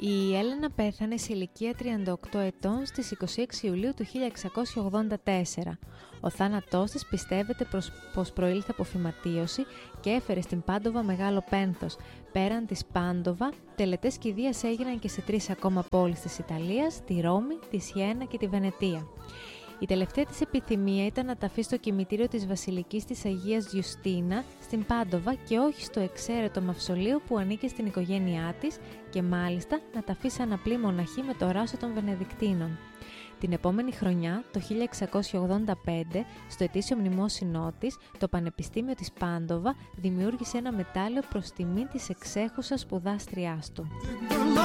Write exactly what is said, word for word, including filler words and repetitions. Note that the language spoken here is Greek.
Η Έλενα πέθανε σε ηλικία τριάντα οκτώ ετών στις είκοσι έξι Ιουλίου του χίλια εξακόσια ογδόντα τέσσερα. Ο θάνατός της πιστεύεται προς, πως προήλθε από φυματίωση και έφερε στην Πάντοβα μεγάλο πένθος. Πέραν της Πάντοβα, τελετές κηδείας έγιναν και σε τρεις ακόμα πόλεις της Ιταλίας, τη Ρώμη, τη Σιένα και τη Βενετία. Η τελευταία της επιθυμία ήταν να ταφεί στο κημητήριο της Βασιλικής της Αγίας Γιουστίνα στην Πάντοβα και όχι στο εξαίρετο μαυσολείο που ανήκε στην οικογένειά της και μάλιστα να ταφεί σαν απλή μοναχή με το ράσο των Βενεδικτίνων. Την επόμενη χρονιά, το χίλια εξακόσια ογδόντα πέντε, στο ετήσιο μνημόσυνό της, το Πανεπιστήμιο της Πάντοβα δημιούργησε ένα μετάλλιο προς τιμή της εξέχουσας σπουδάστριάς του.